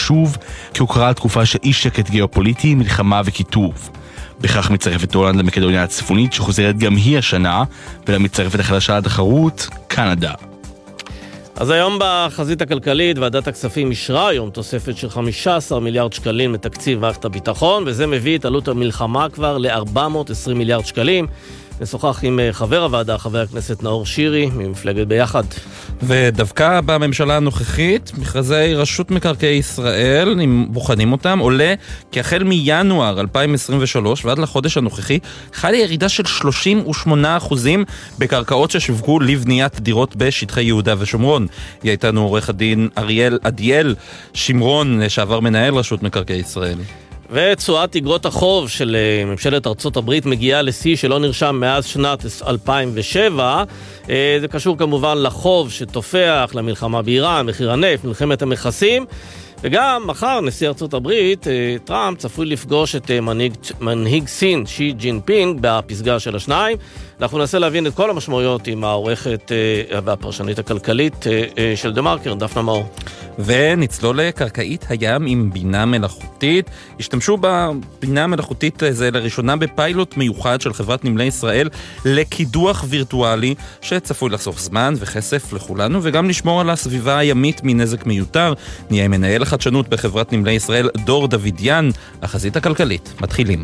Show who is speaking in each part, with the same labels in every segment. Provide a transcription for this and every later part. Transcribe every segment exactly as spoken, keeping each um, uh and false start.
Speaker 1: חשוב, כי הוא קרא תקופה של אי שקט גיאופוליטי, מלחמה וקיטוב. בכך מצטרפת הולנד למקדוניה הצפונית, שחוזרת גם היא השנה, ולמצטרפת החדשה לתחרות, קנדה.
Speaker 2: אז היום בחזית הכלכלית, ועדת הכספים אישרה היום תוספת של חמישה עשר מיליארד שקלים מתקציב מערכת הביטחון, וזה מביא את עלות המלחמה כבר ל-ארבע מאות ועשרים מיליארד שקלים. נשוחח עם חבר הוועדה, חבר הכנסת נאור שירי, ממפלגת ביחד.
Speaker 3: ודווקא בממשלה הנוכחית, מכרזי רשות מקרקעי ישראל, אם בוחנים אותם, עולה כי החל מינואר אלפיים עשרים ושלוש ועד לחודש הנוכחי, חלה ירידה של שלושים ושמונה אחוזים בקרקעות ששווקו לבניית דירות בשטחי יהודה ושומרון. היא הייתנו עורך הדין אריאל עדיאל שמרון, לשעבר מנהל רשות מקרקעי ישראל.
Speaker 2: ותשואת אגרות החוב של ממשלת ארצות הברית מגיעה לשיא שלא נרשם מאז שנת אלפיים ושבע. זה קשור כמובן לחוב שתופח, למלחמה באיראן, מחיר הנפט, מלחמת המכסים. וגם מחר נשיא ארצות הברית, טראמפ, צפוי לפגוש את מנהיג, מנהיג סין, שי ג'ינפינג, בפסגה של השניים. אנחנו ננסה להבין את כל המשמעויות עם העורכת והפרשנית הכלכלית של דה-מרקר, דפנה מאור.
Speaker 3: ונצלול לקרקעית הים עם בינה מלאכותית. השתמשו בבינה מלאכותית זה לראשונה בפיילוט מיוחד של חברת נמלי ישראל לקידוח וירטואלי שצפוי לחסוך זמן וכסף לכולנו וגם לשמור על הסביבה הימית מנזק מיותר. נהיה מנהל החדשנות בחברת נמלי ישראל דור דוידיאן. החזית הכלכלית. מתחילים.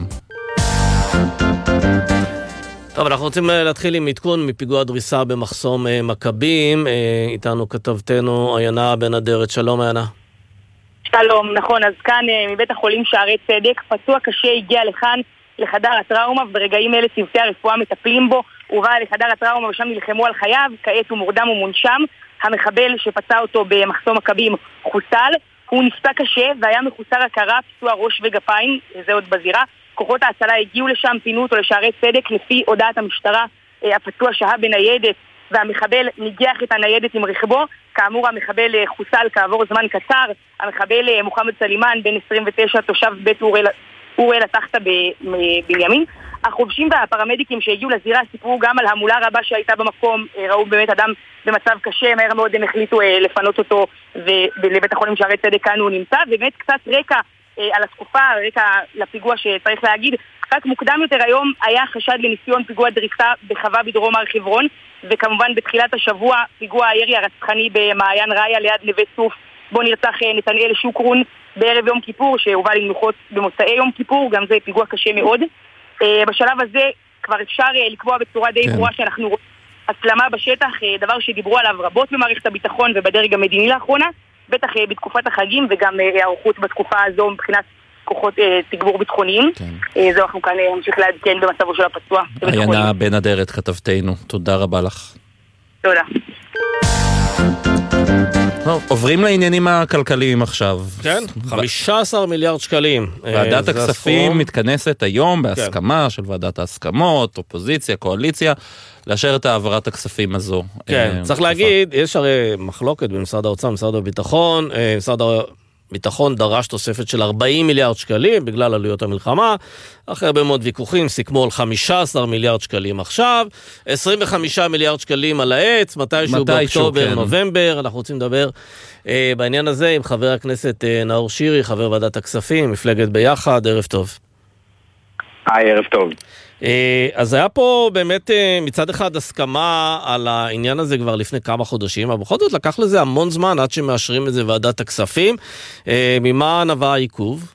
Speaker 2: טוב, אנחנו רוצים להתחיל עם עדכון מפיגוע דריסה במחסום מכבים. איתנו כתבתנו עיינה בן אדרת. שלום עיינה.
Speaker 4: שלום, נכון, אז כאן מבית החולים שערי צדק, פצוע קשה הגיע לכאן לחדר הטראומה, וברגעים אלה צוותי הרפואה מטפלים בו. הוא בא לחדר הטראומה ושם נלחמו על חייו, כעת הוא מורדם ומונשם. המחבל שפצע אותו במחסום מכבים חוסל, הוא נפצע קשה והיה מחוסר הכרה, פצוע ראש וגפיים, זה עוד בזירה. כוחות ההצלה הגיעו לשם, פינו אותו לשערי צדק. לפי הודעת המשטרה, הפצוע שהה בניידת והמחבל ניגח את הניידת עם רכבו. כאמור, המחבל חוסל כעבור זמן קצר. המחבל מוחמד סלימן, בן עשרים ותשע, תושב בית אוראל התחתה בבנימין. החובשים והפרמדיקים שהגיעו לזירה סיפרו גם על המולה רבה שהייתה במקום. ראו באמת אדם במצב קשה, מהר מאוד הם החליטו לפנות אותו ולבית החולים שערי צדק כאן הוא נמצא. ובאמת קצת רקע על התקופה, רקע לפיגוע שצריך להגיד, רק מוקדם יותר היום היה חשד לניסיון פיגוע דריסה בחווה בדרום הר חברון, וכמובן בתחילת השבוע פיגוע הירי הרצחני במעיין ראיה ליד נווה צוף, בו נרצח נתנאל שוקרון בערב יום כיפור, שהובא למנוחות במוצאי יום כיפור, גם זה פיגוע קשה מאוד. בשלב הזה כבר אפשר לקבוע בצורה די ברורה שאנחנו רואים הסלמה בשטח, דבר שדיברו עליו רבות במערכת הביטחון ובדרג המדיני לאחרונה, בטח בתקופת החגים וגם הערכות בתקופה הזו מבחינת כוחות תגבור ביטחוניים. זו אנחנו כאן נמשיך לעדכן במצבו של הפצוע.
Speaker 3: עיינה בן אדרת כתבתנו, תודה רבה לך.
Speaker 4: תודה.
Speaker 3: עוברים לעניינים הכלכליים עכשיו.
Speaker 2: כן, חמישה עשר מיליארד שקלים.
Speaker 3: ועדת הכספים מתכנסת היום בהסכמה של ועדת ההסכמות, אופוזיציה, קואליציה, לאשר את העברת הכספים הזו.
Speaker 2: כן, צריך להגיד, יש הרי מחלוקת במשרד האוצר, משרד הביטחון, משרד הביטחון דרש תוספת של ארבעים מיליארד שקלים בגלל עלויות המלחמה, אחרי הרבה מאוד ויכוחים סיכמו על חמישה עשר מיליארד שקלים עכשיו, עשרים וחמישה מיליארד שקלים על העץ, מתישהו באוקטובר, כן. נובמבר. אנחנו רוצים לדבר אה, בעניין הזה עם חבר הכנסת אה, נאור שירי, חבר ועדת הכספים, מפלגת ביחד. ערב טוב.
Speaker 5: היי, ערב טוב.
Speaker 2: אז היה פה באמת מצד אחד הסכמה על העניין הזה כבר לפני כמה חודשים, אבל בכל זאת לקח לזה המון זמן עד שמאשרים את זה ועדת הכספים. ממה נבע העיכוב?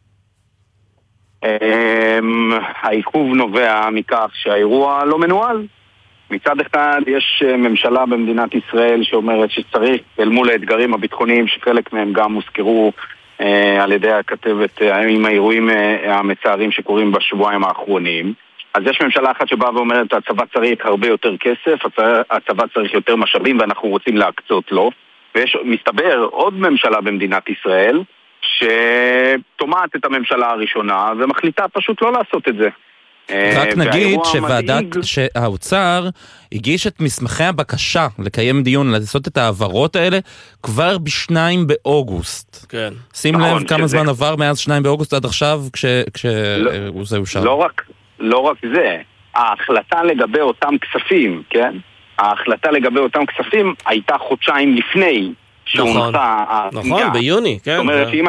Speaker 5: העיכוב נובע מכך שהאירוע לא מנוהל. מצד אחד יש ממשלה במדינת ישראל שאומרת שצריך אל מול האתגרים הביטחוניים שחלק מהם גם הוזכרו על ידי הכתבת עם האירועים המצערים שקורים בשבועיים האחרונים. אז יש ממשלה אחת שבאה ואומרת הצבא צריך הרבה יותר כסף, הצבא צריך יותר משאבים ואנחנו רוצים להקצות לו. ויש מסתבר עוד ממשלה במדינת ישראל שתומעת את הממשלה הראשונה ומחליטה פשוט לא לעשות את זה.
Speaker 3: רק נגיד שוועדת, שהאוצר הגיש את מסמכי הבקשה לקיים דיון, לעשות את העברות האלה כבר בשניים באוגוסט.
Speaker 2: כן.
Speaker 3: שים לב כמה זמן עבר מאז שניים באוגוסט עד עכשיו כשזה אושר.
Speaker 5: לא רק, לא רק זה, ההחלטה לגבי אותם כספים, כן? ההחלטה לגבי אותם כספים הייתה חודשיים לפני
Speaker 2: נכון, נכון, ביוני, כן.
Speaker 5: זאת אומרת,